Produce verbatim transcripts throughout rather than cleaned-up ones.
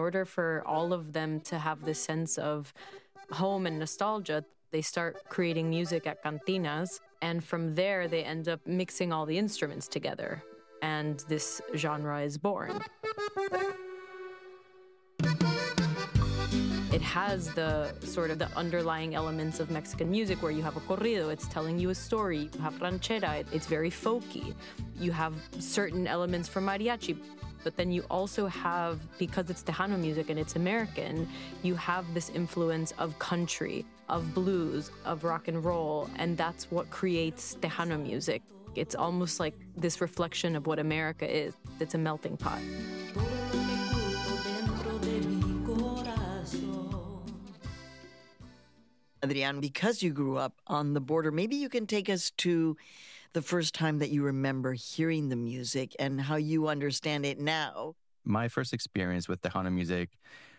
order for all of them to have this sense of home and nostalgia, they start creating music at cantinas, and from there they end up mixing all the instruments together, and this genre is born. It has the sort of the underlying elements of Mexican music where you have a corrido, it's telling you a story. You have ranchera, it's very folky. You have certain elements from mariachi. But then you also have, because it's Tejano music and it's American, you have this influence of country, of blues, of rock and roll, and that's what creates Tejano music. It's almost like this reflection of what America is. It's a melting pot. Adrián, because you grew up on the border, maybe you can take us to the first time that you remember hearing the music and how you understand it now. My first experience with Tejano music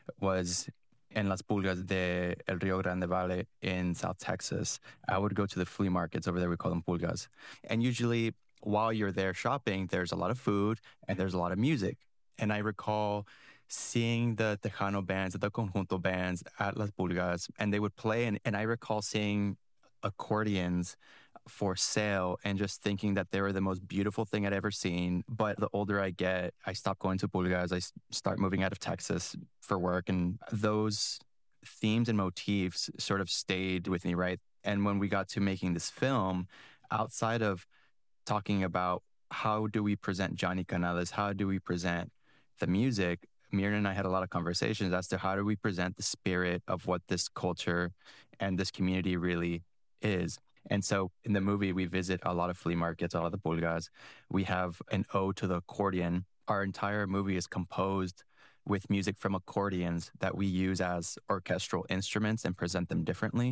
was in Las Pulgas de El Rio Grande Valley in South Texas. I would go to the flea markets over there, we call them pulgas. And usually while you're there shopping, there's a lot of food and there's a lot of music. And I recall seeing the Tejano bands, the Conjunto bands at Las Pulgas, and they would play. And, and I recall seeing accordions for sale and just thinking that they were the most beautiful thing I'd ever seen. But the older I get, I stop going to Pulgas. I start moving out of Texas for work. And those themes and motifs sort of stayed with me, right? And when we got to making this film, outside of talking about how do we present Johnny Canales, how do we present the music, Mirna and I had a lot of conversations as to how do we present the spirit of what this culture and this community really is. And so in the movie, we visit a lot of flea markets, a lot of the pulgas. We have an ode to the accordion. Our entire movie is composed with music from accordions that we use as orchestral instruments and present them differently.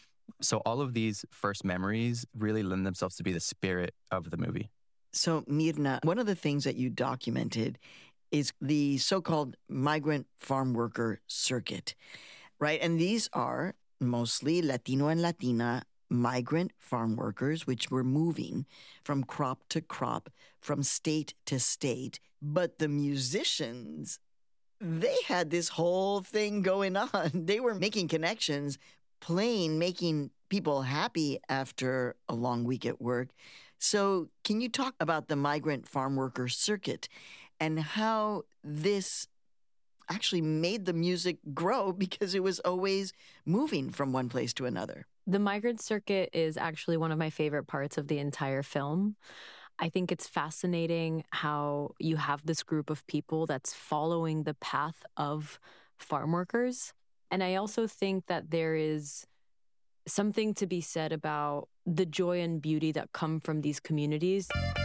So all of these first memories really lend themselves to be the spirit of the movie. So Mirna, one of the things that you documented is the so-called migrant farm worker circuit, right? And these are mostly Latino and Latina migrant farm workers, which were moving from crop to crop, from state to state. But the musicians, they had this whole thing going on. They were making connections, playing, making people happy after a long week at work. So can you talk about the migrant farm worker circuit and how this actually made the music grow because it was always moving from one place to another? The migrant circuit is actually one of my favorite parts of the entire film. I think it's fascinating how you have this group of people that's following the path of farm workers. And I also think that there is something to be said about the joy and beauty that come from these communities.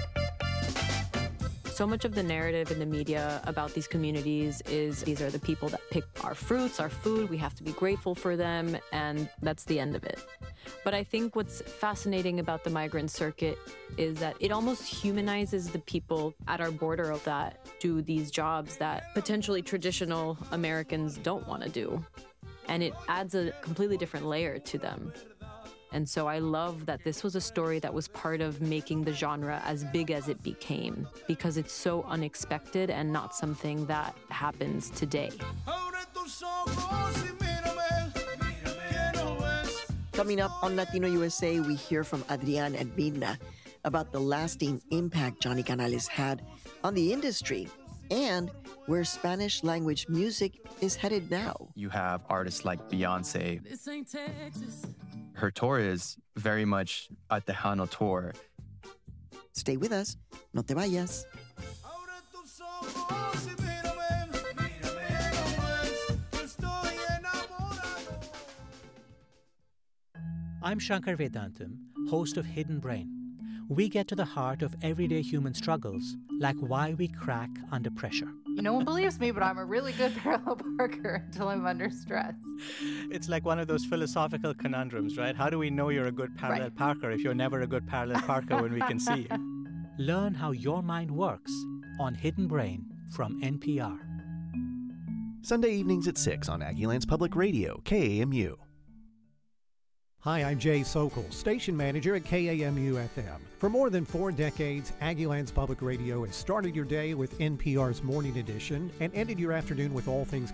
So much of the narrative in the media about these communities is these are the people that pick our fruits, our food, we have to be grateful for them, and that's the end of it. But I think what's fascinating about the migrant circuit is that it almost humanizes the people at our border that do these jobs that potentially traditional Americans don't want to do. And it adds a completely different layer to them. And so I love that this was a story that was part of making the genre as big as it became, because it's so unexpected and not something that happens today. Coming up on Latino U S A, we hear from Adrián and Mirna about the lasting impact Johnny Canales had on the industry and where Spanish language music is headed now. You have artists like Beyonce. This ain't Texas. Her tour is very much a Tejano tour. Stay with us. No te vayas. I'm Shankar Vedantam, host of Hidden Brain. We get to the heart of everyday human struggles, like why we crack under pressure. No one believes me, but I'm a really good parallel parker until I'm under stress. It's like one of those philosophical conundrums, right? How do we know you're a good parallel Right. parker if you're never a good parallel parker when we can see you? Learn how your mind works on Hidden Brain from N P R. Sunday evenings at six on Aggieland's Public Radio, K A M U. Hi, I'm Jay Sokol, station manager at K A M U F M. For more than four decades, Aggieland's Public Radio has started your day with N P R's Morning Edition and ended your afternoon with all things